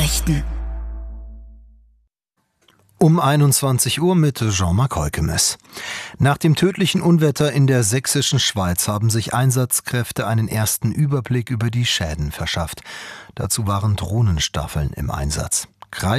Nachrichten. Um 21 Uhr mit Jean-Marc Heukemes. Nach dem tödlichen Unwetter in der sächsischen Schweiz haben sich Einsatzkräfte einen ersten Überblick über die Schäden verschafft. Dazu waren Drohnenstaffeln im Einsatz.